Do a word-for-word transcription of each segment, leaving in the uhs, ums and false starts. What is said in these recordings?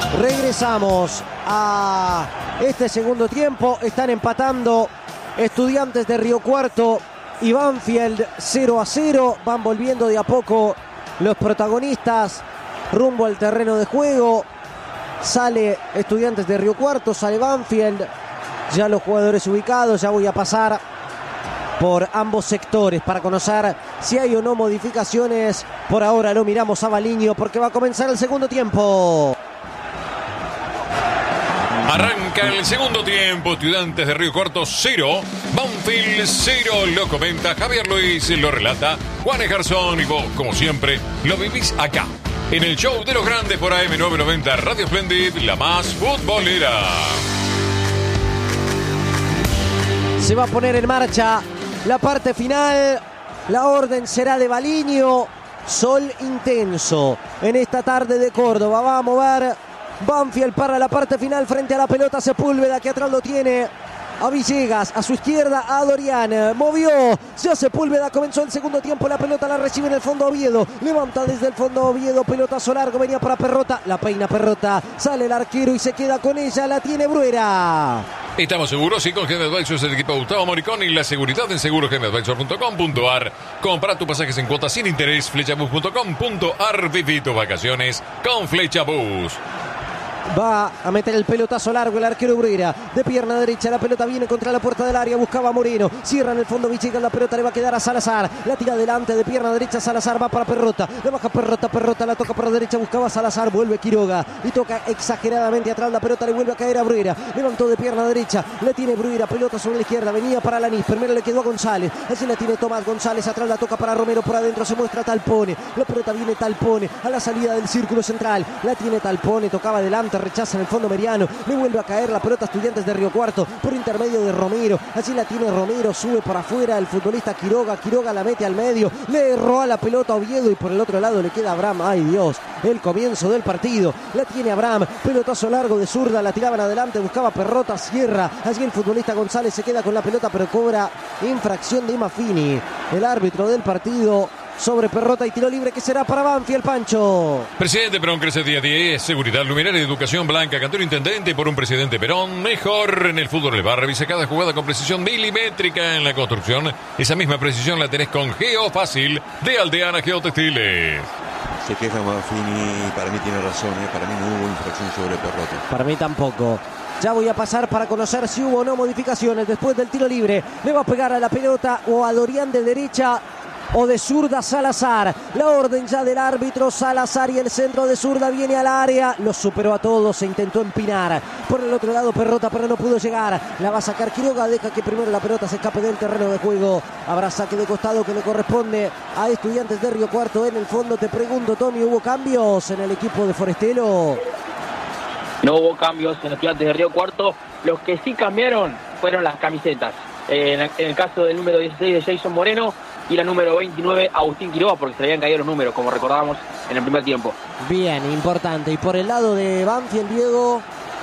Regresamos a este segundo tiempo. Están empatando Estudiantes de Río Cuarto y Banfield cero a cero. Van volviendo de a poco los protagonistas rumbo al terreno de juego. Sale Estudiantes de Río Cuarto, sale Banfield. Ya los jugadores ubicados. Ya voy a pasar por ambos sectores para conocer si hay o no modificaciones. Por ahora lo miramos a Baliño porque va a comenzar el segundo tiempo. Arranca el segundo tiempo. Estudiantes de Río Cuarto cero, Banfield cero. Lo comenta Javier Luis, lo relata Juan Ejarzón y vos, como siempre, lo vivís acá en el show de los grandes por A M novecientos noventa Radio Splendid, la más futbolera. Se va a poner en marcha la parte final. La orden será de Baliño. Sol intenso en esta tarde de Córdoba. Va a mover Banfield para la parte final frente a la pelota. Sepúlveda, que atrás lo tiene a Villegas, a su izquierda a Dorian. Movió, ya Sepúlveda, comenzó el segundo tiempo. La pelota la recibe en el fondo Oviedo. Levanta desde el fondo Oviedo, pelotazo largo, venía para Perrota. La peina Perrota, sale el arquero y se queda con ella. La tiene Bruera. Estamos seguros, sí, con G M Advisors, el equipo de Gustavo Moricón y la seguridad en seguros G M Advisors punto com punto a r. Compra tus pasajes en cuotas sin interés, flechabus punto com punto a r. Viví tus vacaciones con Flechabus. Va a meter el pelotazo largo el arquero Bruera. De pierna derecha, la pelota viene contra la puerta del área. Buscaba a Moreno. Cierra en el fondo Villegas. La pelota le va a quedar a Salazar. La tira adelante de pierna derecha. Salazar va para Perrota. Le baja Perrota. Perrota la toca por la derecha. Buscaba a Salazar. Vuelve Quiroga. Y toca exageradamente atrás. La pelota le vuelve a caer a Bruera. Levantó de pierna derecha. La tiene Bruera. Pelota sobre la izquierda. Venía para Lanís. Primero le quedó a González. Así la tiene Tomás González. Atrás la toca para Romero. Por adentro se muestra Talpone. La pelota viene Talpone a la salida del círculo central. La tiene Talpone. Tocaba adelante. Rechaza en el fondo Meriano, le vuelve a caer la pelota a Estudiantes de Río Cuarto por intermedio de Romero. Allí la tiene Romero, sube para afuera el futbolista Quiroga. Quiroga la mete al medio, le erró a la pelota a Oviedo y por el otro lado le queda a Abraham. Ay Dios, el comienzo del partido. La tiene Abraham, pelotazo largo de zurda, la tiraban adelante, buscaba Perrota, cierra. Allí el futbolista González se queda con la pelota pero cobra infracción de Maffini, el árbitro del partido, sobre Perrota, y tiro libre que será para Banfield. Pancho. Presidente Perón crece día a día. Seguridad, luminaria y educación blanca. Cantón intendente por un presidente Perón. Mejor en el fútbol del bar. Revisa cada jugada con precisión milimétrica en la construcción. Esa misma precisión la tenés con Geofácil de Aldeana Geotextiles. Se queja Maffini, para mí tiene razón, ¿eh? Para mí no hubo infracción sobre Perrota. Para mí tampoco. Ya voy a pasar para conocer si hubo o no modificaciones después del tiro libre. Le va a pegar a la pelota o a Dorian de derecha o de zurda Salazar. La orden ya del árbitro. Salazar y el centro de zurda viene al área. Los superó a todos, se intentó empinar. Por el otro lado Perrota, pero no pudo llegar. La va a sacar Quiroga, deja que primero la pelota se escape del terreno de juego. Habrá saque de costado que le corresponde a Estudiantes de Río Cuarto. En el fondo te pregunto, Tommy, ¿hubo cambios en el equipo de Forestelo? No hubo cambios en Estudiantes de Río Cuarto. Los que sí cambiaron fueron las camisetas. Eh, en, el, en el caso del número dieciséis de Jason Moreno y la número veintinueve Agustín Quiroga, porque se le habían caído los números, como recordábamos en el primer tiempo. Bien, importante. Y por el lado de Banfield, Diego.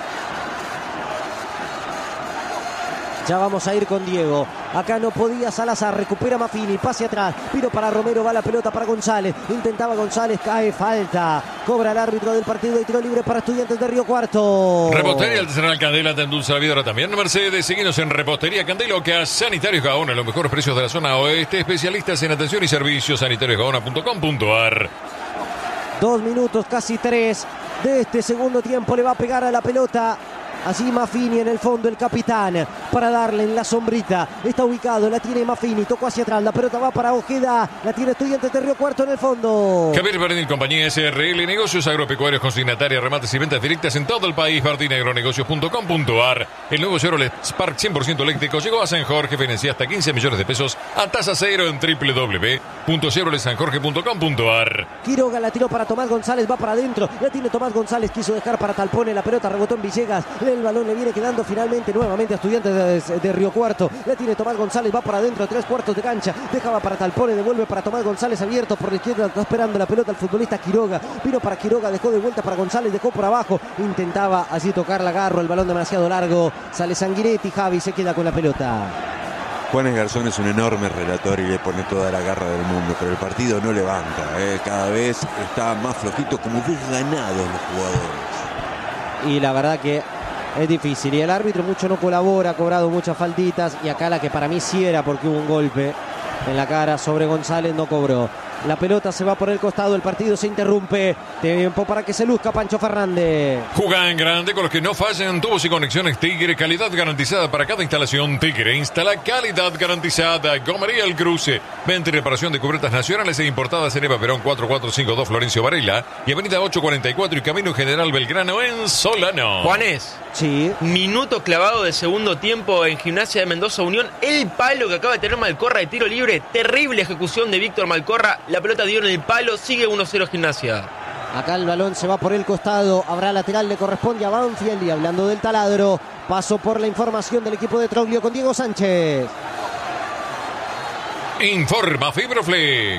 Ya vamos a ir con Diego. Acá no podía Salazar, recupera Maffini, pase atrás, vino para Romero, va la pelota para González, intentaba González, cae, falta, cobra el árbitro del partido de tiro libre para Estudiantes de Río Cuarto. Repostería Artesanal Candela te endulza la vida ahora también. Mercedes, seguinos en Repostería Candela, que a Sanitarios Gaona, los mejores precios de la zona oeste, especialistas en atención y servicios, sanitarios gaona punto com punto a r. Dos minutos, casi tres de este segundo tiempo, le va a pegar a la pelota. Así Maffini en el fondo, el capitán, para darle en la sombrita. Está ubicado, la tiene Maffini, tocó hacia atrás, la pelota va para Ojeda, la tiene Estudiantes de Río Cuarto en el fondo. Javier Bardín Compañía S R L, negocios agropecuarios, consignatarias, remates y ventas directas en todo el país. Bardín agronegocios punto com punto a r. El nuevo Chevrolet Spark cien por ciento eléctrico llegó a San Jorge, financia hasta quince millones de pesos a tasa cero en doble u doble u doble u punto chevrolet san jorge punto com punto a r. Quiroga la tiró para Tomás González, va para adentro, la tiene Tomás González, quiso dejar para Talpone, la pelota rebotó en Villegas, el balón le viene quedando finalmente nuevamente a Estudiantes de, de Río Cuarto, la tiene Tomás González, va para adentro, tres cuartos de cancha, dejaba para Talpone, devuelve para Tomás González, abierto por la izquierda, está esperando la pelota el futbolista Quiroga, vino para Quiroga, dejó de vuelta para González, dejó por abajo, intentaba allí tocar la agarro, el balón demasiado largo, sale Sanguinetti, Javi se queda con la pelota. Juan Garzón es un enorme relator y le pone toda la garra del mundo, pero el partido no levanta, ¿eh? Cada vez está más flojito, como desganados los jugadores. y la verdad que es difícil. Y el árbitro mucho no colabora, ha cobrado muchas faltitas. Y acá la que para mí sí era porque hubo un golpe en la cara sobre González, no cobró. La pelota se va por el costado, el partido se interrumpe. Tiempo para que se luzca Pancho Fernández. Juega en grande con los que no fallan tubos y conexiones Tigre. Calidad garantizada para cada instalación. Tigre instala calidad garantizada. Gomería El Cruce. Venta y reparación de cubiertas nacionales e importadas en Eva Perón cuatro cuatro cinco dos Florencio Varela y Avenida ocho cuarenta y cuatro y Camino General Belgrano en Solano. Juanes. Sí. Minuto clavado de segundo tiempo en Gimnasia de Mendoza Unión. El palo que acaba de tener Malcorra de tiro libre. Terrible ejecución de Víctor Malcorra. La pelota dio en el palo. Sigue uno cero Gimnasia. Acá el balón se va por el costado. Habrá lateral, le corresponde a Banfield. Y hablando del taladro, paso por la información del equipo de Troglio con Diego Sánchez. Informa Fibroflex.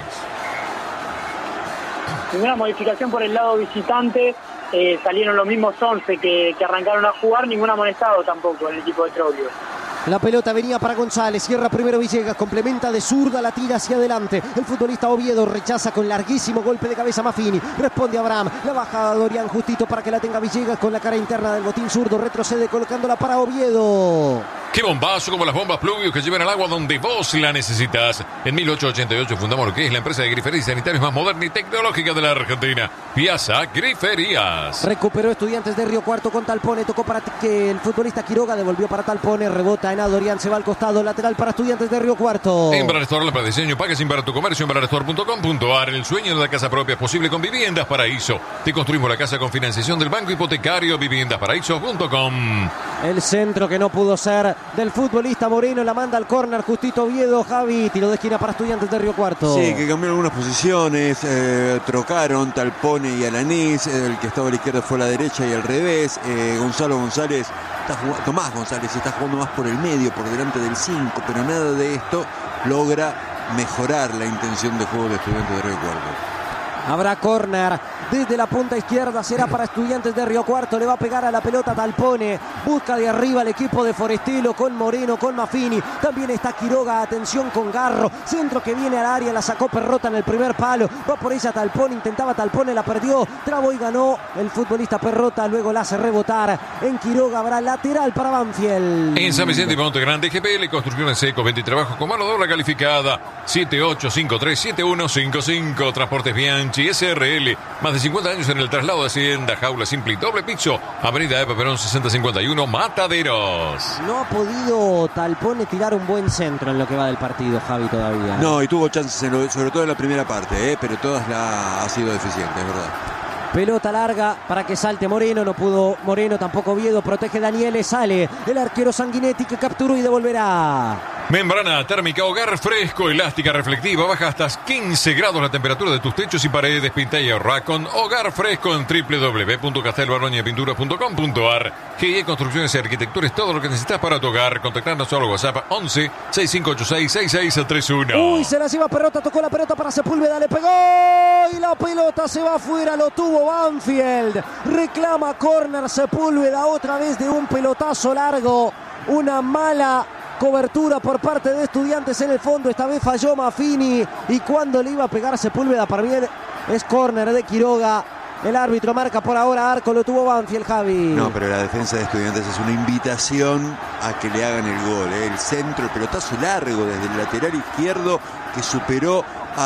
Ninguna modificación por el lado visitante. Eh, salieron los mismos once que, que arrancaron a jugar. Ningún amonestado tampoco en el equipo de Troglio. La pelota venía para González, cierra primero Villegas, complementa de zurda, la tira hacia adelante. El futbolista Oviedo rechaza con larguísimo golpe de cabeza Maffini. Responde Abraham, la baja Dorian justito para que la tenga Villegas con la cara interna del botín zurdo. Retrocede colocándola para Oviedo. ¡Qué bombazo! Como las bombas Pluvius que llevan el agua donde vos la necesitas. En mil ochocientos ochenta y ocho fundamos lo que es la empresa de griferías y sanitarios más moderna y tecnológica de la Argentina. Piazza Griferías. Recuperó Estudiantes de Río Cuarto con Talpone. Tocó para que el futbolista Quiroga devolvió para Talpone. Rebota en Adorian, se va al costado. Lateral para Estudiantes de Río Cuarto. En Barrestore, para diseño, paga sin para tu comercio en barrestore punto com punto ar. El sueño de la casa propia es posible con Viviendas Paraíso. Te construimos la casa con financiación del Banco Hipotecario. viviendas paraíso punto com. El centro que no pudo ser del futbolista Moreno, la manda al córner justito Oviedo. Javi, tiro de esquina para Estudiantes de Río Cuarto. Sí, que cambiaron algunas posiciones, eh, trocaron Talpone y Alanís, el que estaba a la izquierda fue a la derecha y al revés. eh, Gonzalo González, está jugando, Tomás González está jugando más por el medio, por delante del cinco, pero nada de esto logra mejorar la intención de juego de Estudiantes de Río Cuarto. Habrá córner desde la punta izquierda, será para Estudiantes de Río Cuarto. Le va a pegar a la pelota Talpone. Busca de arriba el equipo de Forestelo con Moreno, con Maffini. También está Quiroga, atención con Garro. Centro que viene al área, la sacó Perrota en el primer palo. Va por ella Talpone, intentaba Talpone, la perdió. Trabó y ganó el futbolista Perrota. Luego la hace rebotar. En Quiroga habrá lateral para Banfield. En San Vicente y Monte Grande, G P L, construcciones seco, venta y trabajo con mano de obra calificada. siete ocho cinco tres siete uno cinco cinco. Transportes Bianchi, S R L. Más de cincuenta años en el traslado de Hacienda, jaula simple y doble piso. Avenida Eva Perón sesenta cincuenta y uno, Mataderos. No ha podido Talpone tirar un buen centro en lo que va del partido, Javi, todavía. No, y tuvo chances, en lo, sobre todo en la primera parte, eh, pero todas la ha sido deficiente, es verdad. Pelota larga para que salte Moreno, no pudo Moreno, tampoco Oviedo, protege Daniele, sale el arquero Sanguinetti que capturó y devolverá. Membrana térmica Hogar Fresco, elástica reflectiva, baja hasta quince grados la temperatura de tus techos y paredes. Pinta y ahorra con Hogar Fresco en doble u doble u doble u punto castelbarroña pintura punto com punto ar. G I Construcciones y Arquitectura es todo lo que necesitas para tu hogar. Contactarnos solo WhatsApp once sesenta y cinco ochenta y seis sesenta y seis treinta y uno. Uy, se la lleva Perrota, tocó la pelota para Sepúlveda, le pegó y la pelota se va afuera, lo tuvo Banfield. Reclama córner Sepúlveda otra vez de un pelotazo largo. Una mala cobertura por parte de Estudiantes en el fondo. Esta vez falló Maffini y cuando le iba a pegar Sepúlveda, para mí es córner de Quiroga. El árbitro marca por ahora arco, lo tuvo Banfield, Javi. No, pero la defensa de Estudiantes es una invitación a que le hagan el gol. ¿eh? El centro, el pelotazo largo desde el lateral izquierdo que superó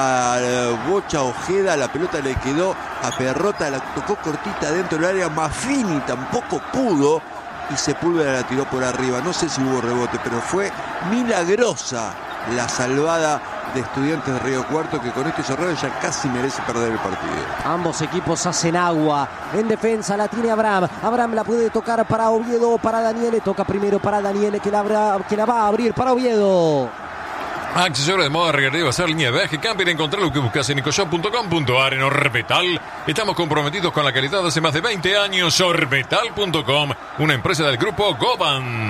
a Bocha Ojeda. La pelota le quedó a Perrota, la tocó cortita dentro del área. Maffini tampoco pudo y Sepúlveda la tiró por arriba. No sé si hubo rebote, pero fue milagrosa la salvada de Estudiantes de Río Cuarto, que con estos errores ya casi merece perder el partido. Ambos equipos hacen agua. En defensa la tiene Abraham. Abraham la puede tocar para Oviedo o para Daniele. Toca primero para Daniele, que la, abra, que la va a abrir para Oviedo. Accesorios de moda, regalía, bazar, línea de viaje, camper. Encontrar lo que buscas en ecoshop punto com punto ar. En Orbetal estamos comprometidos con la calidad hace más de veinte años. Orbetal punto com, una empresa del grupo Goban.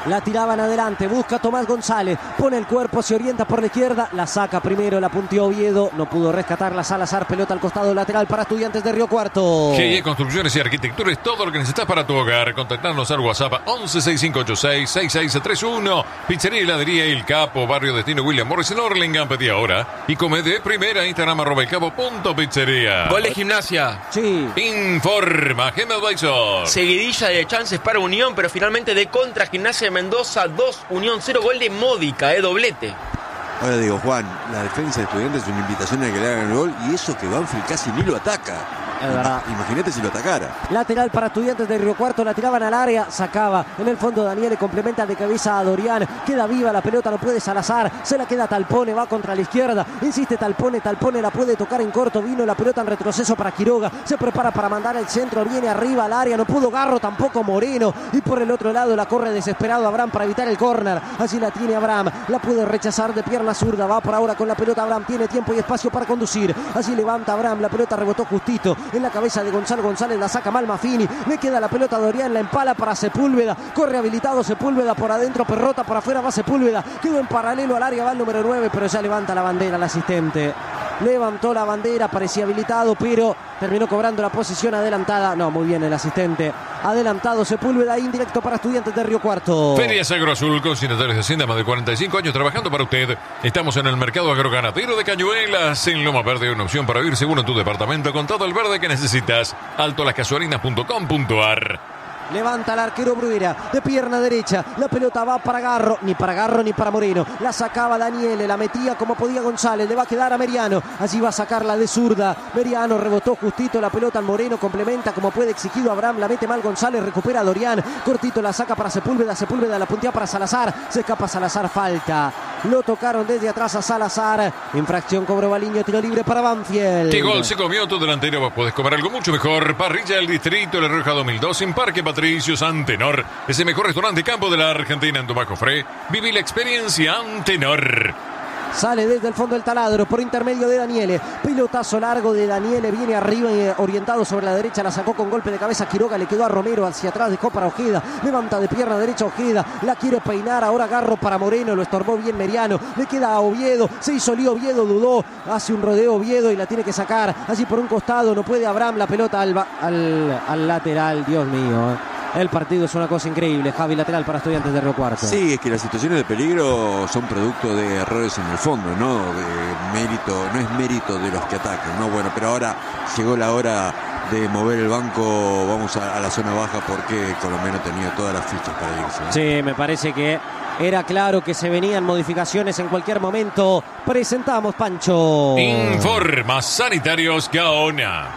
La tiraban adelante, busca Tomás González, pone el cuerpo, se orienta por la izquierda, la saca primero, la punteó Oviedo, no pudo rescatarla Salazar, pelota al costado lateral para Estudiantes de Río Cuarto. G I Construcciones y Arquitectura es todo lo que necesitas para tu hogar. Contactarnos al WhatsApp once sesenta y cinco ochenta y seis sesenta y seis treinta y uno. Pizzería y heladería El Capo, barrio Destino William Morris en Orlingham. Pedí ahora y come de primera. Instagram arroba el capo punto pizzería. Gol de Gimnasia. Sí. Informa Gem Advisor. Seguidilla de chances para Unión, pero finalmente de contra Gimnasia de Mendoza, dos, Unión cero, gol de Módica, eh, doblete. Ahora digo, Juan, la defensa de Estudiantes es una invitación a que le hagan el gol y eso que Banfield casi ni lo ataca. Es verdad. Imagínate si lo atacara. Lateral para Estudiantes de Río Cuarto, la tiraban al área, sacaba en el fondo Daniele, complementa de cabeza a Dorian, queda viva la pelota, no puede Salazar, se la queda Talpone, va contra la izquierda, insiste Talpone, Talpone la puede tocar en corto, vino la pelota en retroceso para Quiroga, se prepara para mandar el centro, viene arriba al área, no pudo Garro, tampoco Moreno, y por el otro lado la corre desesperado Abraham para evitar el córner, así la tiene Abraham, la puede rechazar de pierna zurda, va por ahora con la pelota Abraham, tiene tiempo y espacio para conducir, así levanta Abraham, la pelota rebotó justito en la cabeza de Gonzalo González, la saca mal Maffini, le queda la pelota a Dorian, la empala para Sepúlveda, corre habilitado Sepúlveda por adentro, Perrota por afuera, va Sepúlveda, quedó en paralelo al área, va el número nueve, pero ya levanta la bandera el asistente, levantó la bandera, parecía habilitado, pero terminó cobrando la posición adelantada, no, muy bien el asistente, adelantado Sepúlveda, indirecto para Estudiantes de Río Cuarto. Ferias Agro Azul, consignatarios de Hacienda, más de cuarenta y cinco años trabajando para usted. Estamos en el mercado agroganadero de Cañuelas, en Loma Verde, una opción para vivir seguro en tu departamento con todo el verde que necesitas. alto las casuarinas punto com punto ar. Levanta el arquero Bruguera, de pierna derecha, la pelota va para Garro, ni para Garro ni para Moreno, la sacaba Daniele, la metía como podía González, le va a quedar a Meriano, allí va a sacarla de zurda, Meriano rebotó justito la pelota al Moreno, complementa como puede exigido Abraham, la mete mal González, recupera a Dorian, cortito la saca para Sepúlveda, Sepúlveda la puntea para Salazar, se escapa Salazar, falta, lo tocaron desde atrás a Salazar, infracción cobró Baliño, tiro libre para Banfield. ¿Qué gol se comió tu delantero? Vos podés comer algo mucho mejor. Parrilla del Distrito, La Rioja dos mil dos, en Parque Patricios, Antenor. Es el mejor restaurante campo de la Argentina en Tomaco Fre. Viví la experiencia Antenor. Sale desde el fondo del taladro por intermedio de Daniele. Pelotazo largo de Daniele. Viene arriba y orientado sobre la derecha. La sacó con golpe de cabeza Quiroga. Le quedó a Romero hacia atrás. Dejó para Ojeda. Levanta de pierna derecha Ojeda. La quiere peinar. Ahora Garro para Moreno. Lo estorbó bien Meriano. Le queda a Oviedo. Se hizo lío Oviedo. Dudó. Hace un rodeo Oviedo y la tiene que sacar. Así por un costado. No puede Abraham. La pelota al, al, al lateral. Dios mío. ¿eh? El partido es una cosa increíble. Javi, lateral para Estudiantes de Río Cuarto. Sí, es que las situaciones de peligro son producto de errores en el fondo, ¿no? De mérito, no es mérito de los que atacan, ¿no? Bueno, pero ahora llegó la hora de mover el banco. Vamos a, a la zona baja porque el colombiano tenía todas las fichas para irse, ¿eh? Sí, me parece que era claro que se venían modificaciones en cualquier momento. Presentamos, Pancho. Informa Sanitarios Gaona.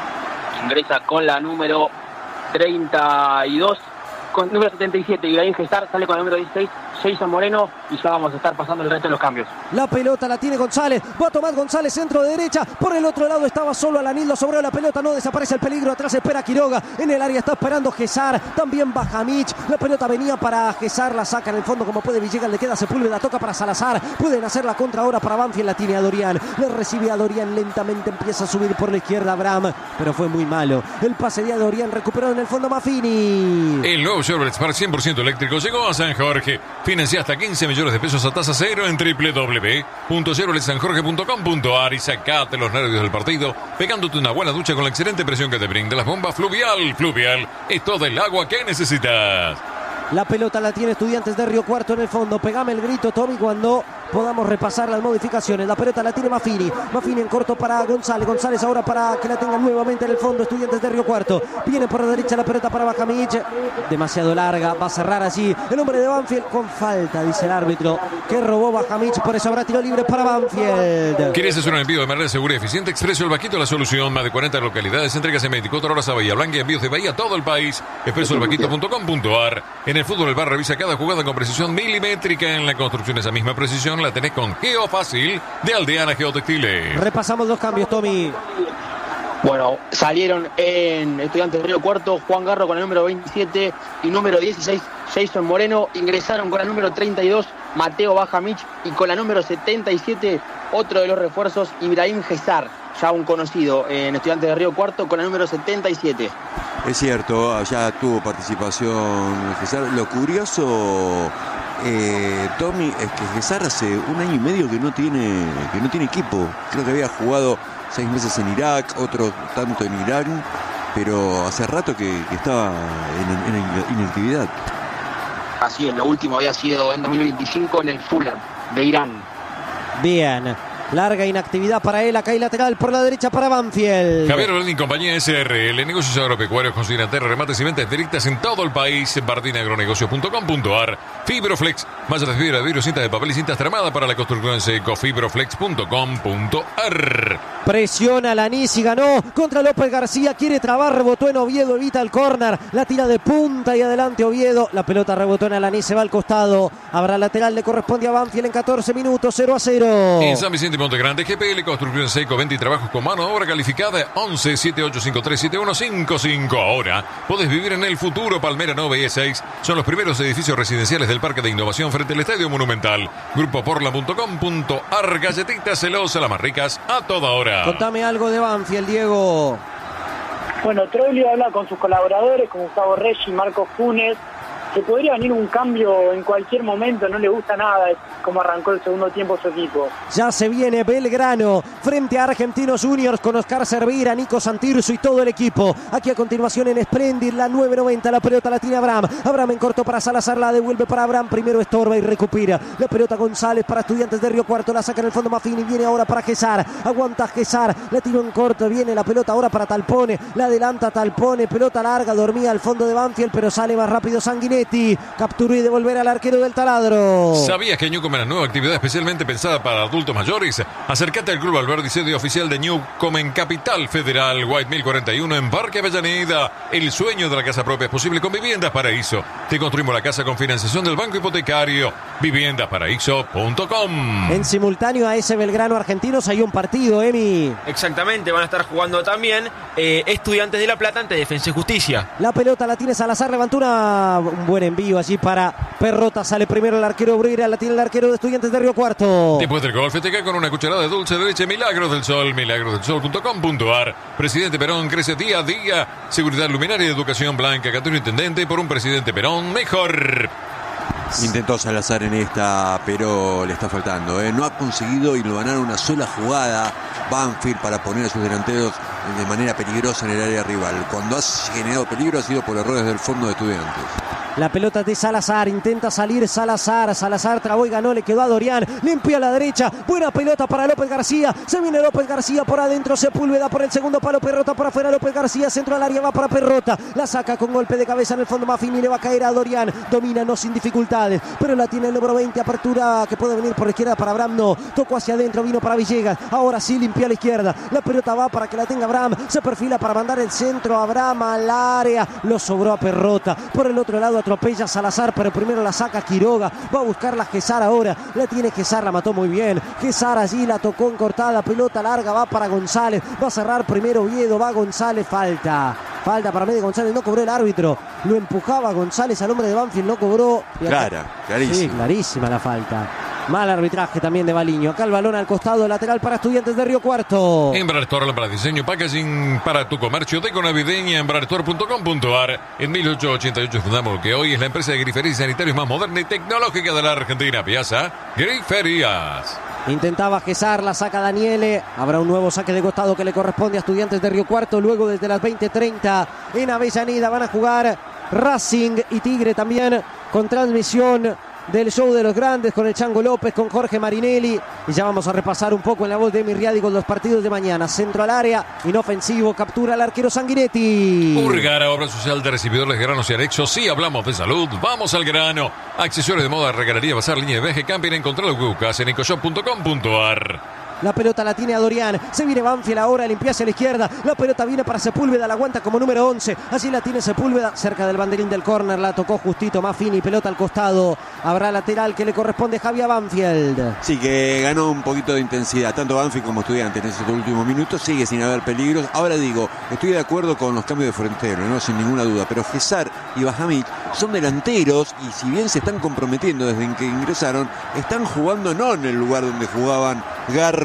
Ingresa con la número treinta y dos, con número setenta y siete, Ibrahim Gestar, sale con el número dieciséis, Jason Moreno, y ya vamos a estar pasando el resto de los cambios. La pelota la tiene González, va Tomás González, centro de derecha, por el otro lado estaba solo Alanildo, sobre la pelota, no desaparece el peligro, atrás espera Quiroga, en el área está esperando Gesar, también Bajamich, la pelota venía para Gesar, la saca en el fondo como puede Villegas, le queda Sepúlveda, toca para Salazar, pueden hacer la contra ahora para Banfield, la tiene a Dorian, le recibe a Dorian, lentamente empieza a subir por la izquierda Abraham, pero fue muy malo, el pase de Dorian, recuperó en el fondo Maffini. El nuevo Chevrolet Spark cien por ciento eléctrico llegó a San Jorge. Financia hasta quince millones de pesos a tasa cero en doble u doble u doble u punto chevrolet san jorge punto com punto ar y sacate los nervios del partido pegándote una buena ducha con la excelente presión que te brinda las bombas Fluvial. Fluvial es todo el agua que necesitas. La pelota la tiene Estudiantes de Río Cuarto en el fondo. Pegame el grito, Tommy, cuando podamos repasar las modificaciones. La pelota la tiene Maffini. Maffini en corto para González. González ahora para que la tenga nuevamente en el fondo. Estudiantes de Río Cuarto. Viene por la derecha la pelota para Bajamich. Demasiado larga. Va a cerrar así el hombre de Banfield con falta, dice el árbitro, que robó Bajamich. Por eso habrá tiro libre para Banfield. ¿Quieres hacer un envío de manera segura y eficiente? Expreso El Vaquito, la solución. Más de cuarenta localidades. Entregas en veinticuatro horas a Bahía Blanca y envíos de Bahía a todo el país. expreso el vaquito punto com punto ar. En el fútbol, el bar revisa cada jugada con precisión milimétrica. En la construcción, esa misma precisión la tenés con Geofácil de Aldeana Geotextiles. Repasamos los cambios, Tommy. Bueno, salieron en Estudiantes de Río Cuarto Juan Garro con el número veintisiete y número dieciséis Jason Moreno. Ingresaron con el número treinta y dos Mateo Bajamich y con la número setenta y siete otro de los refuerzos Ibrahim Gestar, ya un conocido en Estudiantes de Río Cuarto con el número setenta y siete. Es cierto, ya tuvo participación Gesar. Lo curioso, eh, Tommy, es que Gesar hace un año y medio que no tiene que no tiene equipo. Creo que había jugado seis meses en Irak, otro tanto en Irán, pero hace rato que, que estaba en, en inactividad. Así es, lo último había sido en dos mil veinticinco en el Fulham de Irán. Bien, larga inactividad para él. Acá hay lateral por la derecha para Banfield. Javier Bardín, compañía S R L, negocios agropecuarios con Sinaterra, remates y ventas directas en todo el país. bardín agronegocios punto com punto a r. Fibroflex, mallas de fibra de vidrio, cintas de papel y cintas tramadas para la construcción en seco. Fibroflex punto com punto a r. Presiona Lanís y ganó contra López García. Quiere trabar, rebotó en Oviedo, evita el córner. La tira de punta y adelante Oviedo. La pelota rebotó en Lanís, se va al costado. Habrá lateral, le corresponde a Banfield en catorce minutos, cero a cero. En San Vicente y Monte Grande, G P L, construcción en seco, venta y trabajos con mano de obra calificada. Once siete ocho cinco tres siete uno cinco cinco. Ahora podés vivir en el futuro. Palmera nueve y E seis son los primeros edificios residenciales del Parque de Innovación frente al Estadio Monumental. Grupo porla punto com punto a r. Galletitas Celosa, las más ricas a toda hora. Contame algo de Banfield, Diego. Bueno, Troglio habla con sus colaboradores, con Gustavo Reggi, Marcos Funes. Se podría venir un cambio en cualquier momento, no le gusta nada cómo arrancó el segundo tiempo su equipo. Ya se viene Belgrano frente a Argentinos Juniors con Oscar Cervira, Nico Santirso y todo el equipo. Aquí a continuación en Splendid, la nueve noventa, la pelota la tiene Abraham. Abraham en corto para Salazar, la devuelve para Abraham, primero estorba y recupera. La pelota González para Estudiantes de Río Cuarto, la saca en el fondo Maffini, viene ahora para Gesar, aguanta Gesar, la tiró en corto, viene la pelota ahora para Talpone, la adelanta Talpone, pelota larga, dormía al fondo de Banfield, pero sale más rápido Sanguinetti. Capturó y devolver al arquero del Taladro. ¿Sabías que Newcom es la nueva actividad especialmente pensada para adultos mayores? Acércate al Club Alberdi, sede oficial de Newcom en Capital Federal, White mil cuarenta y uno en Parque Avellaneda. El sueño de la casa propia es posible con Viviendas Paraíso. Te construimos la casa con financiación del Banco Hipotecario. viviendas paraíso punto com. En simultáneo a ese Belgrano Argentinos hay un partido, Emi. Exactamente, van a estar jugando también eh, Estudiantes de La Plata ante Defensa y Justicia. La pelota la tiene Salazar, levantó una, un buen envío allí para Perrota, sale primero el arquero Bruguera, la tiene el arquero de Estudiantes de Río Cuarto. Después del gol, festeja con una cucharada de dulce de leche Milagros del Sol, milagros del sol punto com punto a r. Presidente Perón crece día a día. Seguridad luminaria y educación blanca. Cantor Intendente por un presidente Perón mejor. Intentó Salazar en esta, pero le está faltando, ¿eh? No ha conseguido hilvanar una sola jugada Banfield para poner a sus delanteros de manera peligrosa en el área rival. Cuando ha generado peligro ha sido por errores del fondo de Estudiantes. La pelota de Salazar, intenta salir Salazar, Salazar trabó y ganó, le quedó a Dorian, limpia a la derecha, buena pelota para López García, se viene López García por adentro, Sepúlveda por el segundo palo, Perrota por afuera, López García, centro al área, va para Perrota, la saca con golpe de cabeza en el fondo Maffini, le va a caer a Dorian, domina no sin dificultades, pero la tiene el número veinte, apertura que puede venir por la izquierda para Abraham, no, tocó hacia adentro, vino para Villegas, ahora sí limpia a la izquierda, la pelota va para que la tenga Abraham, se perfila para mandar el centro, Abraham al área, lo sobró a Perrota, por el otro lado atropella a Salazar, pero primero la saca Quiroga, va a buscarla Gesar ahora, la tiene Gesar, la mató muy bien, Gesar allí la tocó en cortada, pelota larga, va para González, va a cerrar primero Oviedo, va González, falta, falta para medio González, no cobró el árbitro, lo empujaba González al hombre de Banfield, no cobró. Clara, clarísima. Sí, clarísima la falta. Mal arbitraje también de Baliño. Acá el balón al costado, lateral para Estudiantes de Río Cuarto. Embraer Store para diseño, packaging para tu comercio, deco navideña, embraer store punto com punto a r. En mil ochocientos ochenta y ocho fundamos lo que hoy es la empresa de griferías y sanitarios más moderna y tecnológica de la Argentina, Piazza Griferías. Intentaba Gesar, la saca Daniele. Habrá un nuevo saque de costado que le corresponde a Estudiantes de Río Cuarto. Luego desde las veinte treinta en Avellaneda van a jugar Racing y Tigre también, con transmisión del show de los grandes, con el Chango López, con Jorge Marinelli. Y ya vamos a repasar un poco en la voz de Emi Riadi con los partidos de mañana. Centro al área, inofensivo, captura al arquero Sanguinetti. Urgara, obra social de recibidores de granos y anexos. Sí, hablamos de salud, vamos al grano. Accesorios de moda, regalería, bazar, línea de viaje, camping, encontrar los Gucas en ecoshop punto com punto a r. La pelota la tiene a Dorian, se viene Banfield ahora, limpia hacia la izquierda, la pelota viene para Sepúlveda, la aguanta como número once, allí la tiene Sepúlveda, cerca del banderín del córner, la tocó justito Maffini, pelota al costado, habrá lateral que le corresponde a Javier Banfield. Sí, que ganó un poquito de intensidad, tanto Banfield como Estudiantes en esos últimos minutos, sigue sin haber peligros. Ahora digo, estoy de acuerdo con los cambios de Frentero, no sin ninguna duda, pero Gesar y Bajamich son delanteros y si bien se están comprometiendo desde que ingresaron, están jugando no en el lugar donde jugaban Garro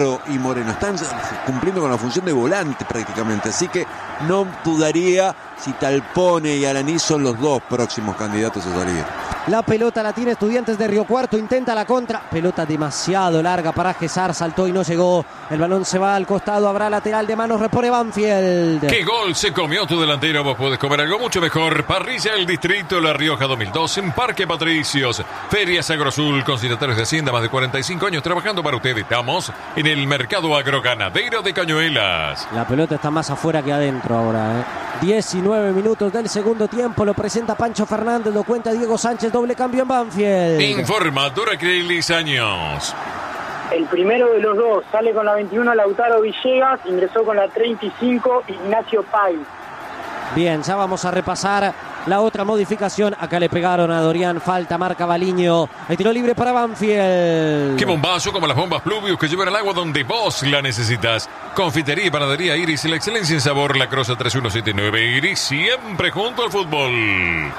Fierro y Moreno. Están cumpliendo con la función de volante prácticamente, así que no dudaría si Talpone y Alaní son los dos próximos candidatos a salir. La pelota la tiene Estudiantes de Río Cuarto, intenta la contra, pelota demasiado larga para Gesar, saltó y no llegó, el balón se va al costado, habrá lateral de manos, repone Banfield. ¿Qué gol se comió tu delantero? Vos podés comer algo mucho mejor. Parrilla El Distrito La Rioja dos mil dos en Parque Patricios. Ferias Agrosul, consignatarios de Hacienda, más de cuarenta y cinco años trabajando para ustedes. Estamos en el mercado agroganadero de Cañuelas. La pelota está más afuera que adentro ahora, ¿eh? diecinueve minutos del segundo tiempo, lo presenta Pancho Fernández, lo cuenta Diego Sánchez, doble cambio en Banfield. Informa Duracrilis Años. El primero de los dos sale con la veintiuno Lautaro Villegas, ingresó con la treinta y cinco Ignacio Pay. Bien, ya vamos a repasar la otra modificación. Acá le pegaron a Dorian, falta, marca Baliño. Hay tiro libre para Banfield. Qué bombazo, como las bombas Pluvius que llevan el agua donde vos la necesitas. Confitería y panadería Iris, la excelencia en sabor, La Croza tres uno siete nueve. Iris, siempre junto al fútbol.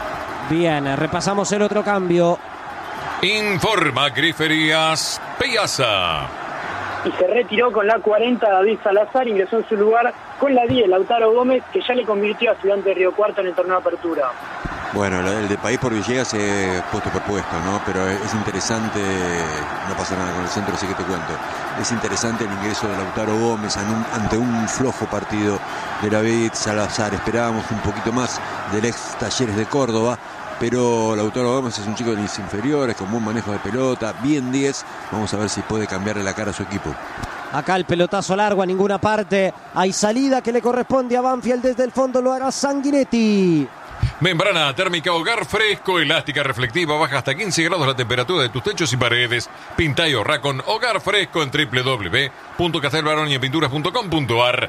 Bien, repasamos el otro cambio. Informa Griferías Piazza. Y se retiró con la cuarenta David Salazar, ingresó en su lugar con la diez Lautaro Gómez, que ya le convirtió a Estudiantes de Río Cuarto en el torneo de apertura. Bueno, el de País por Villegas es puesto por puesto, ¿no? Pero es interesante, no pasa nada con el centro, así que te cuento. Es interesante el ingreso de Lautaro Gómez ante un flojo partido de David Salazar. Esperábamos un poquito más del ex Talleres de Córdoba, pero Lautaro Gómez es un chico de las inferiores, con buen manejo de pelota, bien diez. Vamos a ver si puede cambiarle la cara a su equipo. Acá el pelotazo largo a ninguna parte. Hay salida que le corresponde a Banfield desde el fondo, lo hará Sanguinetti. Membrana térmica Hogar Fresco, elástica reflectiva, baja hasta quince grados la temperatura de tus techos y paredes. Pinta y ahorra con Hogar Fresco en doble u doble u doble u punto castelbaroni pinturas punto com punto a r.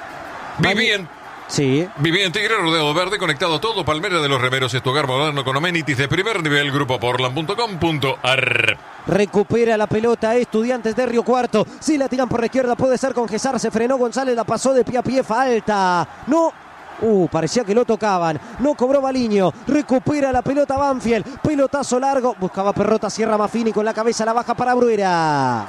Viví en Sí. Viví en Tigre, rodeado verde, conectado a todo. Palmera de los Remeros es tu hogar moderno con amenities de primer nivel. Grupo portland punto com punto a r. Recupera la pelota Estudiantes de Río Cuarto. Si la tiran por la izquierda puede ser con Gesar. Se frenó González, la pasó de pie a pie. Falta. No. Uh, parecía que lo tocaban. No cobró Baliño. Recupera la pelota Banfield. Pelotazo largo. Buscaba Perrota, cierra Maffini con la cabeza, la baja para Bruera.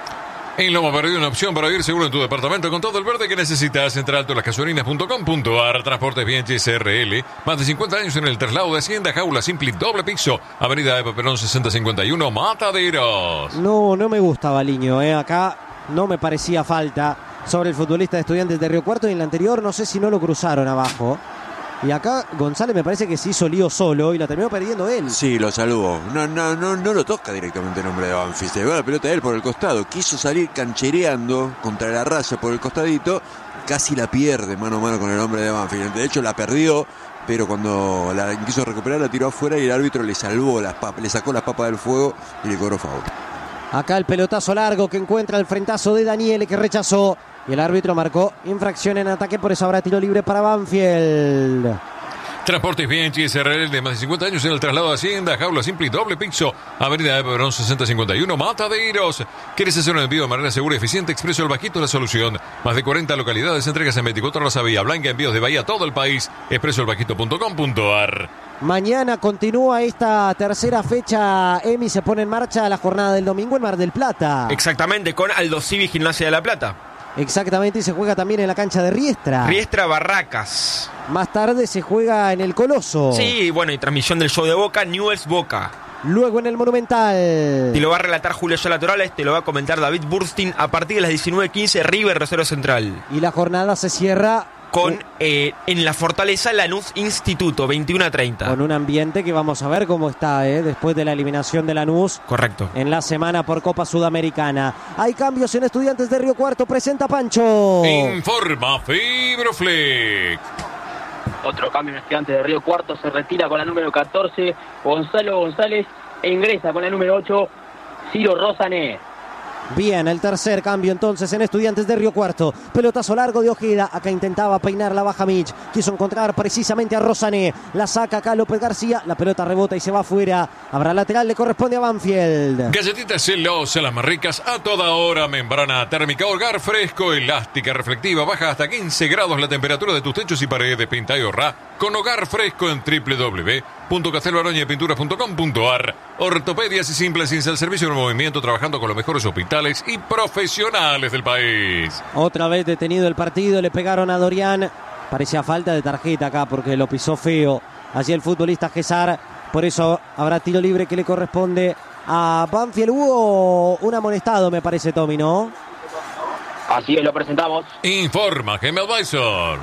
En Loma Perdido, una opción para ir seguro en tu departamento con todo el verde que necesitas. Entra alto las gasolinas punto com punto a r. Transportes Bianchi R L. Más de cincuenta años en el traslado de Hacienda. Jaula Simpli doble piso. Avenida de Peperón sesenta cincuenta y uno. Mataderos. No, no me gusta Baliño. Eh. Acá no me parecía falta sobre el futbolista de Estudiantes de Río Cuarto. Y en la anterior no sé si no lo cruzaron abajo. Y acá González me parece que se hizo lío solo y la terminó perdiendo él. Sí, lo salvó. No, no, no, no lo toca directamente el hombre de Banfield. Se llevó la pelota a él por el costado. Quiso salir canchereando contra la raya por el costadito. Casi la pierde mano a mano con el hombre de Banfield. De hecho, la perdió, pero cuando la quiso recuperar la tiró afuera y el árbitro le salvó las papas, le sacó las papas del fuego y le cobró foul. Acá el pelotazo largo que encuentra el frentazo de Daniele, que rechazó. Y el árbitro marcó infracción en ataque, por eso habrá tiro libre para Banfield. Transportes Bianchi S R L de más de cincuenta años en el traslado de Hacienda. Jaula Simpli doble piso. Avenida de Peperón sesenta cincuenta y uno. Mataderos. ¿Quieres hacer un envío de manera segura y eficiente? Expreso El Bajito la solución. Más de cuarenta localidades, entregas en veinticuatro horas a Bahía Blanca, envíos de Bahía a todo el país. expreso el bajito punto com punto a r. Mañana continúa esta tercera fecha. Emi, se pone en marcha la jornada del domingo en Mar del Plata. Exactamente, con Aldo Civi Gimnasia de la Plata. Exactamente, y se juega también en la cancha de Riestra. Riestra Barracas. Más tarde se juega en el Coloso. Sí, bueno, y transmisión del show de Boca, Newell's Boca. Luego en el Monumental. Te lo va a relatar Julio Yala Torales, te lo va a comentar David Burstin a partir de las diecinueve quince, River Rosario Central. Y la jornada se cierra con eh, en la Fortaleza Lanús Instituto, veintiuno a treinta. Con un ambiente que vamos a ver cómo está, ¿eh? Después de la eliminación de Lanús. Correcto. En la semana por Copa Sudamericana. Hay cambios en Estudiantes de Río Cuarto. Presenta Pancho. Informa Fibroflex. Otro cambio en Estudiantes de Río Cuarto. Se retira con la número catorce, Gonzalo González. E ingresa con la número ocho, Ciro Rosané. Bien, el tercer cambio entonces en Estudiantes de Río Cuarto. Pelotazo largo de Ojeda. Acá intentaba peinar la baja Mitch. Quiso encontrar precisamente a Rosané. La saca acá López García. La pelota rebota y se va afuera. Habrá lateral, le corresponde a Banfield. Galletitas Celosa, las más ricas a toda hora. Membrana térmica Hogar Fresco, elástica reflectiva. Baja hasta quince grados la temperatura de tus techos y paredes. Pinta y ahorra con hogar fresco en doble u doble u doble u punto castelbaroña pinturas punto com punto a r. Ortopedias y Simple Ciencia al servicio del movimiento, trabajando con los mejores hospitales y profesionales del país. Otra vez detenido el partido, le pegaron a Dorian. Parecía falta de tarjeta acá porque lo pisó feo. Allí el futbolista Gesar. Por eso habrá tiro libre que le corresponde a Banfield. Hubo un amonestado, me parece, Tommy, ¿no? Así es, lo presentamos. Informa Game Advisor.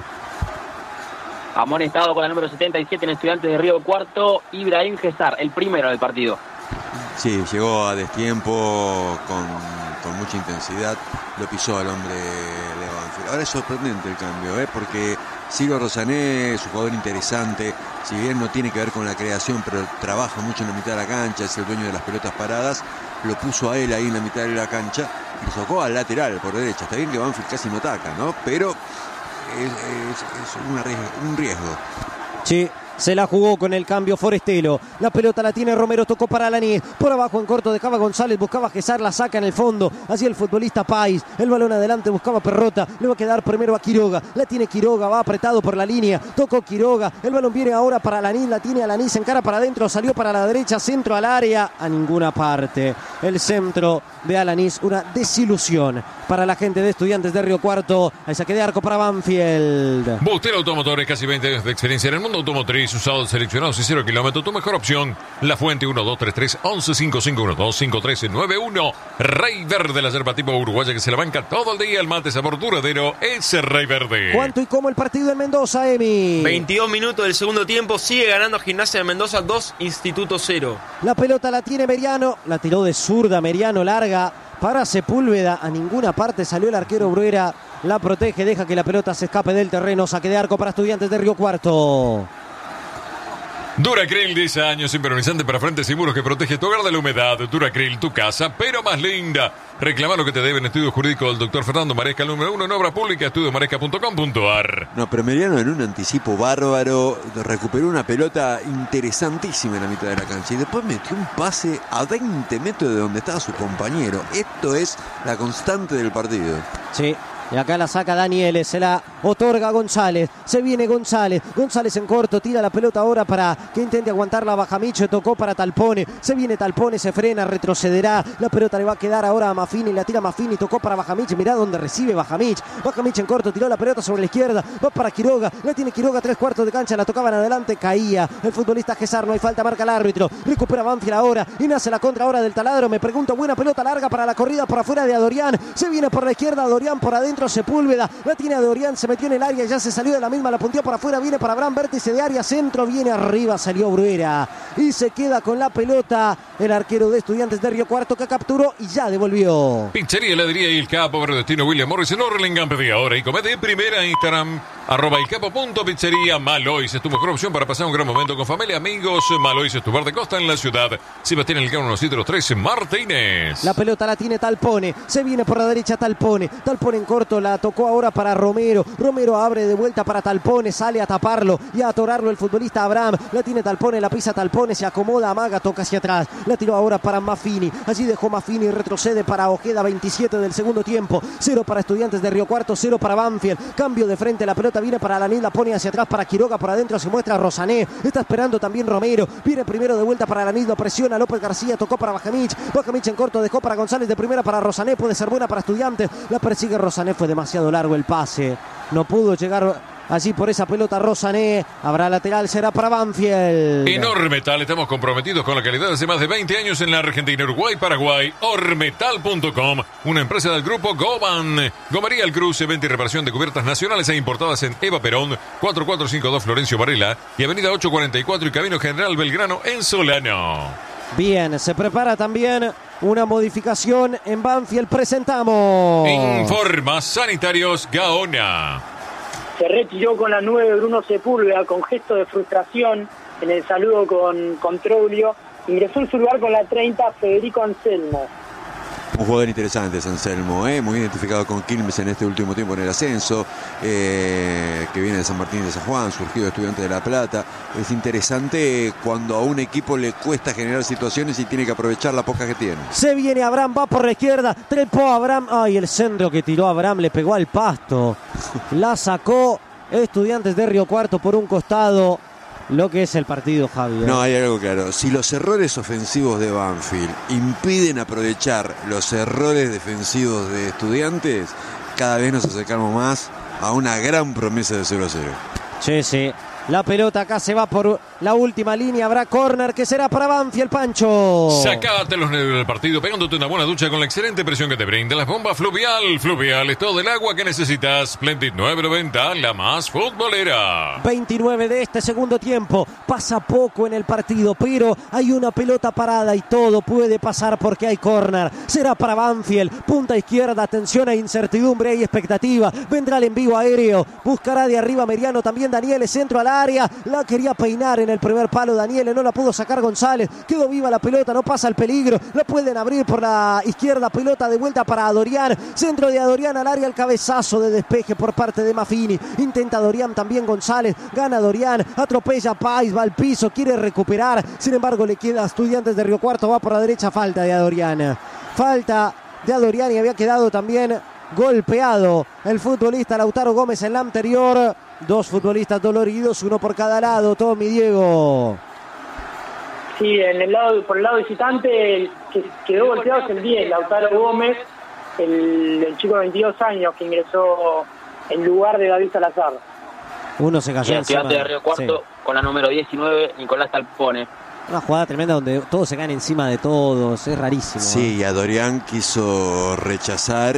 Amonestado con la número setenta y siete en Estudiantes de Río Cuarto, Ibrahim Gesar, el primero del partido. Sí, llegó a destiempo con, con mucha intensidad, lo pisó al hombre de Banfield. Ahora es sorprendente el cambio, ¿eh? Porque Silvio Rosané es un jugador interesante, si bien no tiene que ver con la creación, pero trabaja mucho en la mitad de la cancha, es el dueño de las pelotas paradas, lo puso a él ahí en la mitad de la cancha y lo sacó al lateral por derecha. Está bien que Banfield casi no ataca, ¿no? Pero es, es, es un, riesgo, un riesgo. Sí, se la jugó con el cambio Forestelo. La pelota la tiene Romero, tocó para Alaní. Por abajo en corto dejaba González, buscaba Gesar, la saca en el fondo. Así el futbolista Pais. El balón adelante, buscaba Perrota. Le va a quedar primero a Quiroga. La tiene Quiroga, va apretado por la línea. Tocó Quiroga. El balón viene ahora para Alaní. La tiene Alaní, se encara para adentro. Salió para la derecha, centro al área. A ninguna parte. El centro de Alaní, una desilusión para la gente de Estudiantes de Río Cuarto. Ahí saque de arco para Banfield. Bustelo Automotores, casi veinte años de experiencia en el mundo automotriz. Usados, seleccionados y cero kilómetros. Tu mejor opción. La Fuente uno dos tres tres once cinco cinco uno dos cinco tres nueve uno. Rey Verde, la yerba tipo uruguaya que se la banca todo el día. El mate sabor duradero es Rey Verde. ¿Cuánto y cómo el partido en Mendoza, Emi? veintidós minutos del segundo tiempo. Sigue ganando Gimnasia de Mendoza dos, Instituto cero. La pelota la tiene Meriano. La tiró de zurda Meriano, larga para Sepúlveda. A ninguna parte salió el arquero Bruera. La protege, deja que la pelota se escape del terreno. Saque de arco para Estudiantes de Río Cuarto. Duracril, diez años, impermeabilizante para frentes y muros que protege tu hogar de la humedad. Duracril, tu casa, pero más linda. Reclama lo que te deben. Estudio jurídico del doctor Fernando Maresca, el número uno en obra pública, estudio maresca punto com punto a r. No, pero Meriano en un anticipo bárbaro recuperó una pelota interesantísima en la mitad de la cancha y después metió un pase a veinte metros de donde estaba su compañero. Esto es la constante del partido. Sí. Y acá la saca Daniele, se la otorga González. Se viene González. González en corto, tira la pelota ahora para que intente aguantarla a Bajamiche. Tocó para Talpone. Se viene Talpone, se frena, retrocederá. La pelota le va a quedar ahora a Maffini. La tira Maffini, tocó para Bajamiche. Mirá dónde recibe Bajamiche. Bajamiche en corto, tiró la pelota sobre la izquierda. Va para Quiroga. La tiene Quiroga, tres cuartos de cancha. La tocaban adelante, caía. El futbolista Gesar, no hay falta, marca el árbitro. Recupera Banfield ahora. Y nace la contra ahora del taladro. Me pregunto, buena pelota larga para la corrida por afuera de Adorián. Se viene por la izquierda, Adorián por adentro. Sepúlveda, la tiene a Dorian, se metió en el área, ya se salió de la misma, la punteó por afuera, viene para Abraham, vértice de área, centro, viene arriba, salió Bruera y se queda con la pelota el arquero de Estudiantes de Río Cuarto que capturó y ya devolvió. Pizzería, heladería y el capo, destino William Morris en Orlengan, pedí ahora y comete en primera Instagram, arroba el capo punto pizzería. Malois es tu mejor opción para pasar un gran momento con familia, amigos. Malois es tu bar de costa en la ciudad. Sebastián el Cano, los trece Martínez. La pelota la tiene Talpone, se viene por la derecha Talpone, Talpone en corto, la tocó ahora para Romero, Romero abre de vuelta para Talpone, sale a taparlo y a atorarlo el futbolista Abraham, la tiene Talpone, la pisa Talpone, se acomoda, amaga, toca hacia atrás, la tiró ahora para Maffini, allí dejó Maffini, retrocede para Ojeda, veintisiete del segundo tiempo, cero para Estudiantes de Río Cuarto, cero para Banfield, cambio de frente, la pelota viene para Alaní, la pone hacia atrás para Quiroga, por adentro se muestra Rosané, está esperando también Romero, viene primero de vuelta para Alaní, lo presiona López García, tocó para Bajamich, Bajamich en corto, dejó para González, de primera para Rosané, puede ser buena para Estudiantes, la persigue Rosané, fue demasiado largo el pase, no pudo llegar allí por esa pelota Rosané, habrá lateral, será para Banfield. En Ormetal estamos comprometidos con la calidad de hace más de veinte años en la Argentina, Uruguay, Paraguay. Ormetal punto com, una empresa del grupo Goban. Gomería El Cruce, venta y reparación de cubiertas nacionales e importadas en Eva Perón, cuatro cuatro cinco dos Florencio Varela y avenida ocho cuarenta y cuatro y Camino General Belgrano en Solano. Bien, se prepara también una modificación en Banfield, presentamos. Informa Sanitarios Gaona. Se retiró con la nueve Bruno Sepúlveda con gesto de frustración en el saludo con, con Troglio. Ingresó en su lugar con la treinta Federico Anselmo. Un jugador interesante es Anselmo, ¿eh? Muy identificado con Quilmes en este último tiempo en el ascenso, eh, que viene de San Martín de San Juan, surgido de Estudiante de La Plata. Es interesante cuando a un equipo le cuesta generar situaciones y tiene que aprovechar la poca que tiene. Se viene Abraham, va por la izquierda, trepó Abraham, ay, el centro que tiró Abraham le pegó al pasto, la sacó Estudiantes de Río Cuarto por un costado. Lo que es el partido, Javier. No, hay algo claro. Si los errores ofensivos de Banfield impiden aprovechar los errores defensivos de Estudiantes, cada vez nos acercamos más a una gran promesa de cero a cero. Sí, sí. La pelota acá se va por la última línea. Habrá córner que será para Banfield, Pancho. Sacate los nervios del partido pegándote una buena ducha con la excelente presión que te brinda las bombas Fluvial. Fluvial es todo el agua que necesitas. Splendid nueve noventa, la más futbolera. veintinueve de este segundo tiempo. Pasa poco en el partido, pero hay una pelota parada y todo puede pasar porque hay córner. Será para Banfield. Punta izquierda, atención a incertidumbre y expectativa. Vendrá el envío aéreo. Buscará de arriba Meriano, también Daniel, centro al área. La quería peinar en el primer palo Daniel, no la pudo sacar González. Quedó viva la pelota, no pasa el peligro. La pueden abrir por la izquierda. Pelota de vuelta para Adorián. Centro de Adorián al área, el cabezazo de despeje por parte de Maffini. Intenta Adorián, también González. Gana Adorián, atropella a Pais, va al piso, quiere recuperar. Sin embargo, le queda a Estudiantes de Río Cuarto. Va por la derecha, falta de Adorián. Falta de Adorián y había quedado también golpeado el futbolista Lautaro Gómez en la anterior. Dos futbolistas doloridos, uno por cada lado. Tommy, Diego. Sí, en el lado, por el lado visitante, el que quedó golpeado es el diez, Lautaro Gómez, el, el chico de veintidós años que ingresó en lugar de David Salazar. Uno se cayó Y encima. Estudiantes de Río Cuarto, sí, con la número diecinueve, Nicolás Talpone. Una jugada tremenda donde todos se caen encima de todos, es rarísimo. Sí, y Adorián quiso rechazar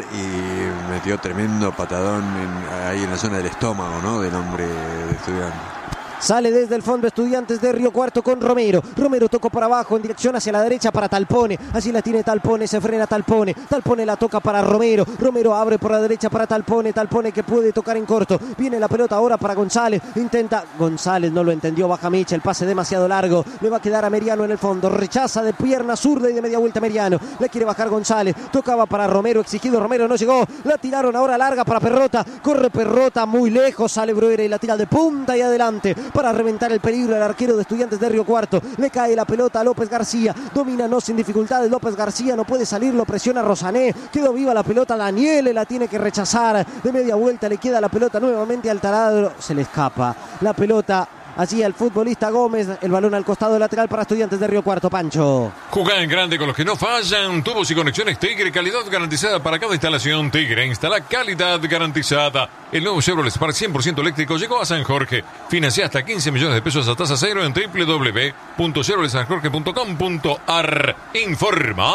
y metió tremendo patadón en, ahí en la zona del estómago, ¿no? Del hombre de Estudiantes. Sale desde el fondo Estudiantes de Río Cuarto con Romero. Romero tocó para abajo en dirección hacia la derecha para Talpone. Así la tiene Talpone, se frena Talpone. Talpone la toca para Romero. Romero abre por la derecha para Talpone. Talpone que puede tocar en corto. Viene la pelota ahora para González. Intenta. González no lo entendió. Baja Micha. El pase demasiado largo. Le va a quedar a Meriano en el fondo. Rechaza de pierna zurda y de media vuelta Meriano. Le quiere bajar González. Tocaba para Romero. Exigido Romero. No llegó. La tiraron ahora larga para Perrota. Corre Perrota muy lejos. Sale Bruera y la tira de punta y adelante para reventar el peligro al arquero de Estudiantes de Río Cuarto. Le cae la pelota a López García. Domina no sin dificultades. López García no puede salir. Lo presiona Rosané. Quedó viva la pelota. Daniele la tiene que rechazar. De media vuelta le queda la pelota nuevamente al taladro. Se le escapa la pelota allí al futbolista Gómez. El balón al costado lateral para Estudiantes de Río Cuarto, Pancho. Jugá en grande con los que no fallan. Tubos y conexiones Tigre, calidad garantizada para cada instalación. Tigre instala calidad garantizada. El nuevo Chevrolet Spark cien por ciento eléctrico llegó a San Jorge. Financia hasta quince millones de pesos a tasa cero en doble u doble u doble u punto chevrolet san jorge punto com punto a r. Informa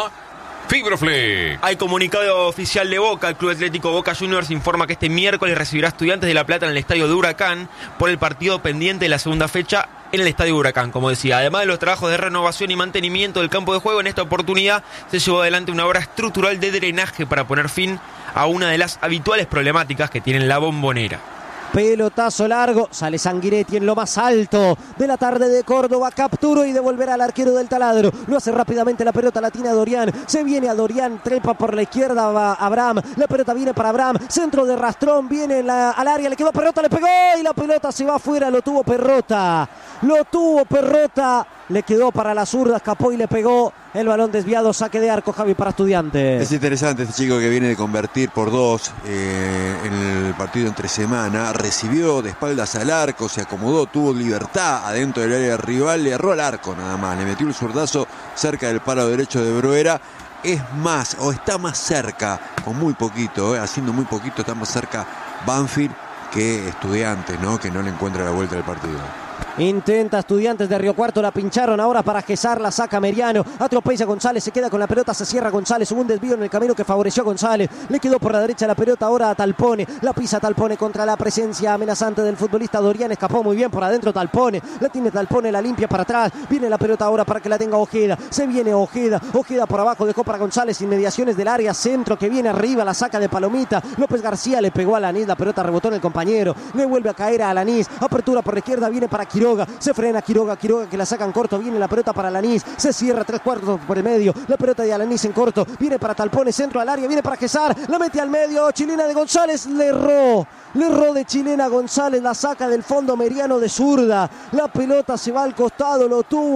Fibroflex. Hay comunicado oficial de Boca. El Club Atlético Boca Juniors informa que este miércoles recibirá Estudiantes de La Plata en el estadio de Huracán por el partido pendiente de la segunda fecha en el estadio Huracán, como decía. Además de los trabajos de renovación y mantenimiento del campo de juego, en esta oportunidad se llevó adelante una obra estructural de drenaje para poner fin a una de las habituales problemáticas que tiene la Bombonera. Pelotazo largo, sale Sanguinetti en lo más alto de la tarde de Córdoba, capturó y devolverá al arquero del taladro. Lo hace rápidamente la pelota, la tiene a Dorián. Se viene a Dorián, trepa por la izquierda, va Abraham. La pelota viene para Abraham, centro de Rastrón, viene la, al área, le quedó Perrota, le pegó y la pelota se va afuera, lo tuvo Perrota. Lo tuvo Perrota, le quedó para la zurda, escapó y le pegó. El balón desviado, saque de arco, Javi, para Estudiantes. Es interesante este chico que viene de convertir por dos eh, en el partido entre semana. Recibió de espaldas al arco, se acomodó, tuvo libertad adentro del área rival, le erró al arco nada más. Le metió el zurdazo cerca del palo derecho de Bruera. Es más, o está más cerca, con muy poquito, eh, haciendo muy poquito, está más cerca Banfield que Estudiantes, ¿no? Que no le encuentra la vuelta del partido. Intenta Estudiantes de Río Cuarto, la pincharon ahora para Gesar, la saca Meriano, atropella a González, se queda con la pelota, se cierra González, hubo un desvío en el camino que favoreció a González, le quedó por la derecha la pelota ahora a Talpone, la pisa Talpone contra la presencia amenazante del futbolista Dorián, escapó muy bien por adentro Talpone, la tiene Talpone, la limpia para atrás, viene la pelota ahora para que la tenga Ojeda, se viene Ojeda, Ojeda por abajo, dejó para González, inmediaciones del área, centro que viene arriba, la saca de Palomita, López García le pegó a Alanís, la pelota rebotó en el compañero, le vuelve a caer a Alanís, apertura por la izquierda, viene para Quiroga, se frena Quiroga, Quiroga que la sacan corto, viene la pelota para Alanís, se cierra tres cuartos por el medio, la pelota de Alanís en corto, viene para Talpone, centro al área, viene para Gesar, la mete al medio, chilena de González, le erró, le erró de chilena González, la saca del fondo Meriano de zurda, la pelota se va al costado, lo tuvo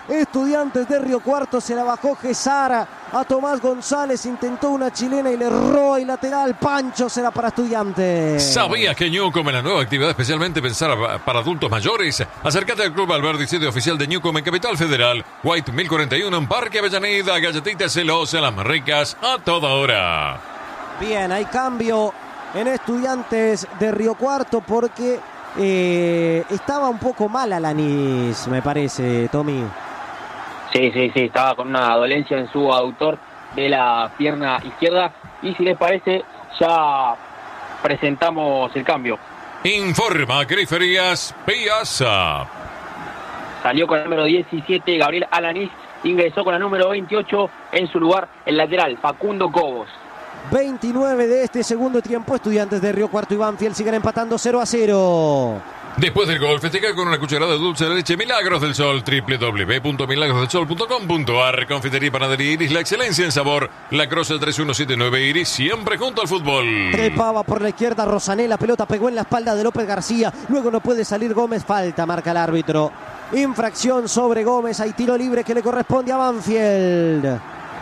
Estudiantes de Río Cuarto, se la bajó Gesara a Tomás González, intentó una chilena y le erró y lateral. Pancho será para Estudiantes. ¿Sabías que Newcom en la nueva actividad especialmente pensada para adultos mayores? Acércate al Club Alberdi, sitio oficial de Newcom en Capital Federal, White mil cuarenta y uno en Parque Avellaneda. Galletitas celosas, las más ricas a toda hora. Bien, hay cambio en Estudiantes de Río Cuarto porque eh, estaba un poco mal Alanis, me parece, Tommy. Sí, sí, sí, estaba con una dolencia en su aductor de la pierna izquierda. Y si les parece, ya presentamos el cambio. Informa Griferías Piazza. Salió con el número diecisiete, Gabriel Alanis. Ingresó con el número veintiocho, en su lugar el lateral, Facundo Cobos. veintinueve de este segundo tiempo. Estudiantes de Río Cuarto y Banfield siguen empatando cero a cero. Después del gol, festeja con una cucharada de dulce de leche Milagros del Sol, doble u doble u doble u punto milagros del sol punto com punto a r. Confitería y Panadería Iris, la excelencia en sabor. La Croce tres uno siete nueve Iris, siempre junto al fútbol. Trepaba por la izquierda Rosané, la pelota pegó en la espalda de López García. Luego no puede salir Gómez, falta, marca el árbitro. Infracción sobre Gómez, hay tiro libre que le corresponde a Banfield.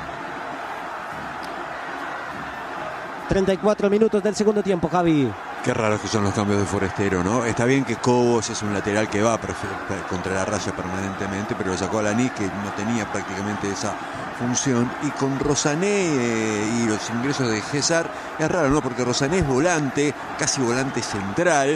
treinta y cuatro minutos del segundo tiempo, Javi. Qué raros que son los cambios de Forestero, ¿no? Está bien que Cobos es un lateral que va contra la raya permanentemente, pero lo sacó a Alanis, que no tenía prácticamente esa función. Y con Rosané eh, y los ingresos de Gesar, es raro, ¿no? Porque Rosané es volante, casi volante central,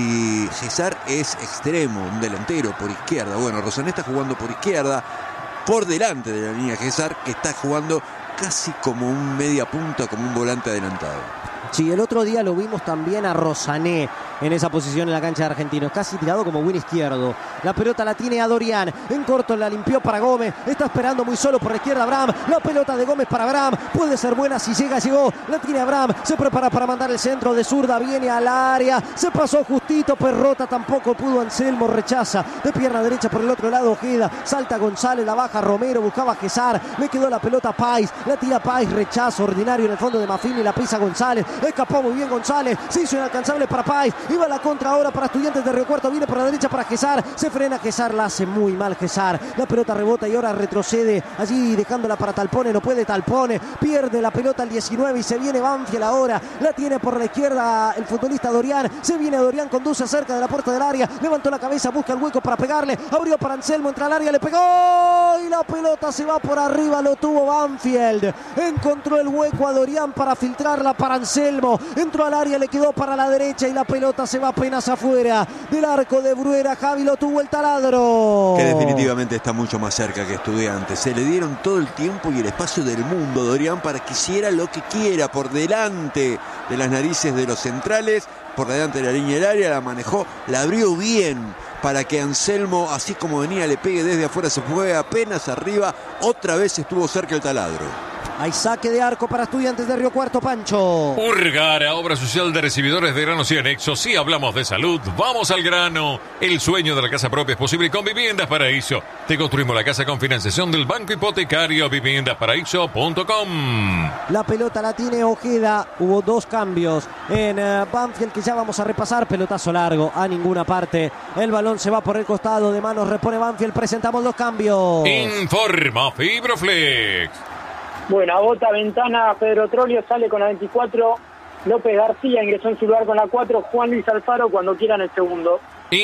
y Gesar es extremo, un delantero por izquierda. Bueno, Rosané está jugando por izquierda, por delante de la línea Gesar, que está jugando casi como un media punta, como un volante adelantado. Sí, el otro día lo vimos también a Rosané en esa posición en la cancha de Argentinos, casi tirado como win izquierdo. La pelota la tiene a Dorian, en corto la limpió para Gómez, está esperando muy solo por la izquierda Abraham, la pelota de Gómez para Abraham, puede ser buena si llega, llegó, la tiene Abraham, se prepara para mandar el centro de zurda, viene al área, se pasó justito, Perrota tampoco pudo, Anselmo rechaza, de pierna derecha por el otro lado Ojeda, salta González, la baja Romero, buscaba a Gesar, le quedó la pelota a Pais, la tira Pais, rechazo ordinario en el fondo de Mafini, la pisa González, escapó muy bien González, se hizo inalcanzable para Pais, iba la contra ahora para Estudiantes de Río Cuarto, viene por la derecha para Gesar, se frena Gesar, la hace muy mal Gesar, la pelota rebota y ahora retrocede allí dejándola para Talpone, no puede Talpone, pierde la pelota al diecinueve y se viene Banfield ahora, la tiene por la izquierda el futbolista Dorian, se viene Dorian, conduce cerca de la puerta del área, levantó la cabeza, busca el hueco para pegarle, abrió para Anselmo, entra al área, le pegó y la pelota se va por arriba, lo tuvo Banfield, encontró el hueco a Dorian para filtrarla para Anselmo, entró al área, le quedó para la derecha y la pelota se va apenas afuera del arco de Bruera. Javi, lo tuvo el taladro. Que definitivamente está mucho más cerca que Estudiantes. Se le dieron todo el tiempo y el espacio del mundo, Dorian, para que hiciera lo que quiera por delante de las narices de los centrales, por delante de la línea del área, la manejó, la abrió bien para que Anselmo, así como venía, le pegue desde afuera, se fue apenas arriba, otra vez estuvo cerca el taladro. Hay saque de arco para Estudiantes de Río Cuarto, Pancho. Urgara, obra social de recibidores de granos y anexos. Si hablamos de salud, vamos al grano. El sueño de la casa propia es posible con Viviendas Paraíso. Te construimos la casa con financiación del Banco Hipotecario, viviendas paraíso punto com. La pelota la tiene Ojeda. Hubo dos cambios en uh, Banfield que ya vamos a repasar. Pelotazo largo a ninguna parte. El balón se va por el costado de manos. Repone Banfield. Presentamos los cambios. Informa Fibroflex. Bueno, agota ventana, Pedro Trollio sale con la veinticuatro, López García ingresó en su lugar con la cuatro, Juan Luis Alfaro cuando quieran el segundo.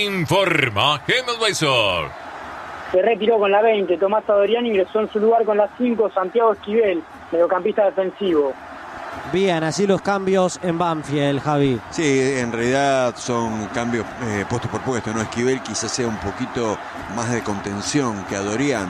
Informa Hemmelweisser. Se retiró con la veinte, Tomás Adorián ingresó en su lugar con la cinco, Santiago Esquivel, mediocampista defensivo. Bien, así los cambios en Banfield, Javi. Sí, en realidad son cambios eh, puesto por puesto, ¿no? Esquivel quizás sea un poquito más de contención que Adorián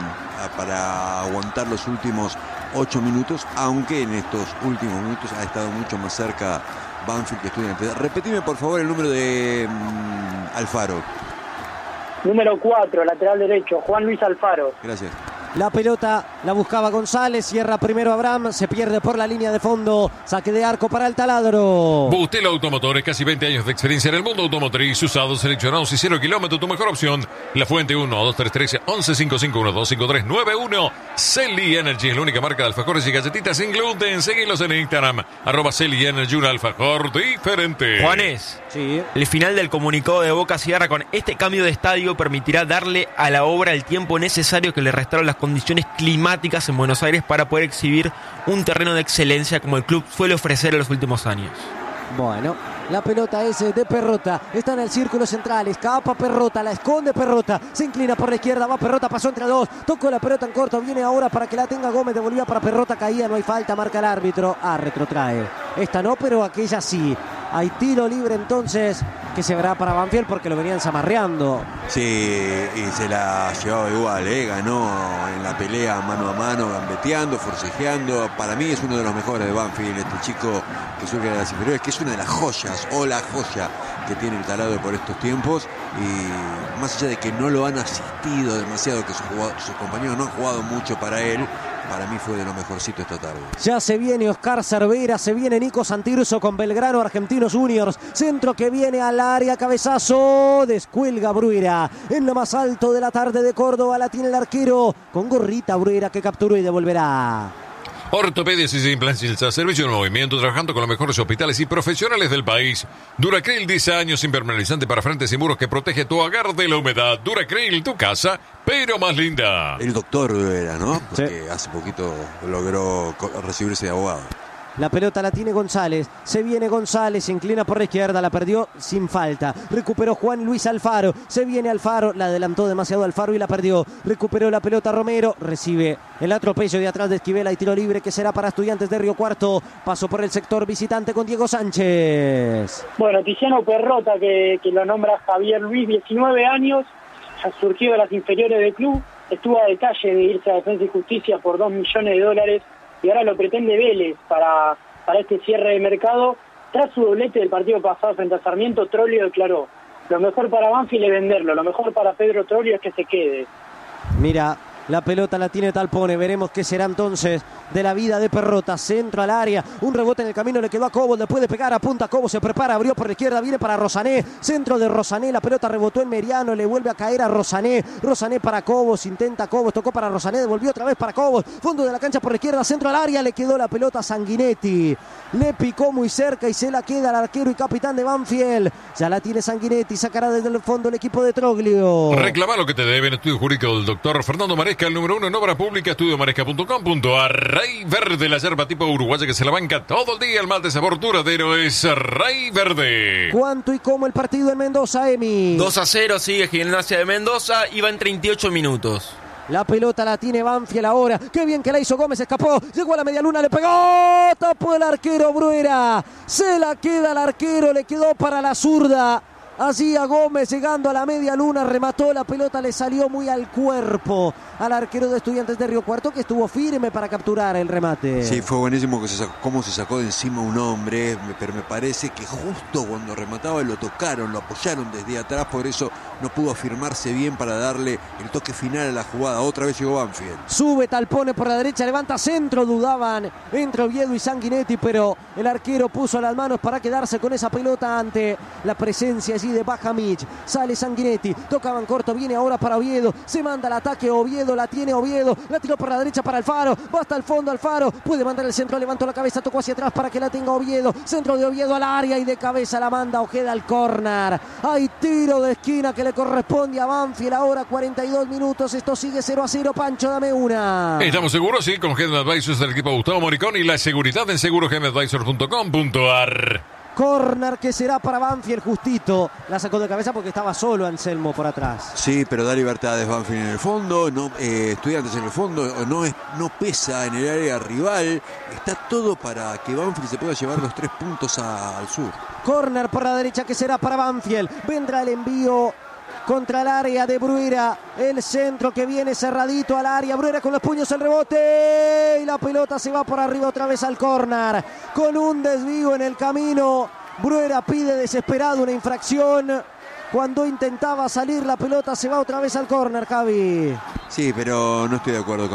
para aguantar los últimos ocho minutos, aunque en estos últimos minutos ha estado mucho más cerca Banfield que Estudiantes. Repetime por favor el número de um, Alfaro. Número cuatro, lateral derecho, Juan Luis Alfaro. Gracias. La pelota la buscaba González, cierra primero Abraham, se pierde por la línea de fondo, saque de arco para el taladro. Bustelo Automotores, casi veinte años de experiencia en el mundo automotriz, usados, seleccionados y cero kilómetros, tu mejor opción. La Fuente uno dos tres tres once cincuenta y cinco uno dos cinco tres nueve uno. Celi Energy es la única marca de alfajores y galletitas sin gluten. Seguilos en Instagram, arroba Celi Energy, un alfajor diferente. Juanes, Sí. el final del comunicado de Boca cierra con: este cambio de estadio permitirá darle a la obra el tiempo necesario que le restaron las condiciones climáticas en Buenos Aires para poder exhibir un terreno de excelencia como el club suele ofrecer en los últimos años. Bueno, la pelota es de Perrota, está en el círculo central, escapa Perrota, la esconde Perrota, se inclina por la izquierda, va Perrota, pasó entre dos, tocó la pelota en corto, viene ahora para que la tenga Gómez, devolvía para Perrota, caía, no hay falta, marca el árbitro, ah, retrotrae. Esta no, pero aquella sí. Hay tiro libre entonces que se verá para Banfield porque lo venían zamarreando. Sí, y se la llevaba igual, ¿eh? Ganó en la pelea mano a mano, gambeteando, forcejeando. Para mí es uno de los mejores de Banfield, este chico que surge de las inferiores, que es una de las joyas, o la joya que tiene el taladro por estos tiempos. Y más allá de que no lo han asistido demasiado, que sus, jugado- sus compañeros no han jugado mucho para él, para mí fue de lo mejorcito esta tarde. Ya se viene Oscar Cervera, se viene Nico Santirso con Belgrano Argentinos Juniors. Centro que viene al área, cabezazo, descuelga Bruera. En lo más alto de la tarde de Córdoba la tiene el arquero con gorrita Bruera que capturó y devolverá. Ortopedias y implantes, servicio en movimiento, trabajando con los mejores hospitales y profesionales del país. Duracril, diez años, impermeabilizante para frentes y muros que protege tu hogar de la humedad. Duracril, tu casa, pero más linda. El doctor era, ¿no? Porque hace poquito logró co- recibirse de abogado. La pelota la tiene González, se viene González, se inclina por la izquierda, la perdió sin falta. Recuperó Juan Luis Alfaro, se viene Alfaro, la adelantó demasiado Alfaro y la perdió. Recuperó la pelota Romero, recibe el atropello de atrás de Esquivel y tiro libre que será para Estudiantes de Río Cuarto. Pasó por el sector visitante con Diego Sánchez. Bueno, Tiziano Perrota, que, que lo nombra Javier Luis, diecinueve años, surgió de las inferiores del club, estuvo a detalle de irse a Defensa y Justicia por dos millones de dólares y ahora lo pretende Vélez para, para este cierre de mercado. Tras su doblete del partido pasado frente a Sarmiento, Trollio declaró: lo mejor para Banfield es venderlo, lo mejor para Pedro Trollio es que se quede. Mira, la pelota la tiene Talpone, veremos qué será entonces de la vida de Perrota. Centro al área, un rebote en el camino, le quedó a Cobos, le puede pegar, apunta a Cobos, se prepara, abrió por la izquierda, viene para Rosané, centro de Rosané, la pelota rebotó en Meriano, le vuelve a caer a Rosané, Rosané para Cobos, intenta Cobos, tocó para Rosané, devolvió otra vez para Cobos, fondo de la cancha por la izquierda, centro al área, le quedó la pelota a Sanguinetti, le picó muy cerca y se la queda al arquero y capitán de Banfield. Ya la tiene Sanguinetti, sacará desde el fondo el equipo de Troglio. Reclama lo que te deben. Estudio jurídico del doctor Fernando Maresca, el número uno en obra pública, estudio maresca punto com punto a r. Rey Verde, la yerba tipo uruguaya que se la banca todo el día. El mal de sabor duradero es Rey Verde. ¿Cuánto y cómo el partido en Mendoza, Emi? dos a cero sigue Gimnasia de Mendoza y va en treinta y ocho minutos. La pelota la tiene Banfield ahora. Qué bien que la hizo Gómez, escapó. Llegó a la media luna, le pegó. Tapó el arquero Bruera. Se la queda el arquero, le quedó para la zurda. Así a Gómez llegando a la media luna, remató la pelota, le salió muy al cuerpo al arquero de Estudiantes de Río Cuarto, que estuvo firme para capturar el remate. Sí, fue buenísimo que se sacó, cómo se sacó de encima un hombre, pero me parece que justo cuando remataba lo tocaron, lo apoyaron desde atrás, por eso no pudo afirmarse bien para darle el toque final a la jugada. Otra vez llegó Banfield. Sube Talpone por la derecha, levanta centro, dudaban entre Oviedo y Sanguinetti, pero el arquero puso las manos para quedarse con esa pelota ante la presencia allí de Bajamic. Sale Sanguinetti, tocaban corto, viene ahora para Oviedo, se manda el ataque Oviedo, la tiene Oviedo, la tiró por la derecha para Alfaro, va hasta el fondo Alfaro, puede mandar el centro, levantó la cabeza, tocó hacia atrás para que la tenga Oviedo, centro de Oviedo al área y de cabeza la manda Ojeda al córner. Hay tiro de esquina que le corresponde a Banfield, ahora cuarenta y dos minutos, esto sigue cero a cero, Pancho, dame una. Estamos seguros, sí, con Head Advisors del equipo Gustavo Moricón y la seguridad en seguro g m advisors punto com punto a r. Corner que será para Banfield, justito. La sacó de cabeza porque estaba solo Anselmo por atrás. Sí, pero da libertades Banfield en el fondo, no, eh, Estudiantes en el fondo, no, es, no pesa en el área rival. Está todo para que Banfield se pueda llevar los tres puntos a, al sur. Corner por la derecha que será para Banfield. Vendrá el envío contra el área de Bruera, el centro que viene cerradito al área, Bruera con los puños, el rebote y la pelota se va por arriba otra vez al córner, con un desvío en el camino. Bruera pide desesperado una infracción Cuando intentaba salir la pelota se va otra vez al córner, Javi. Sí, pero no estoy de acuerdo con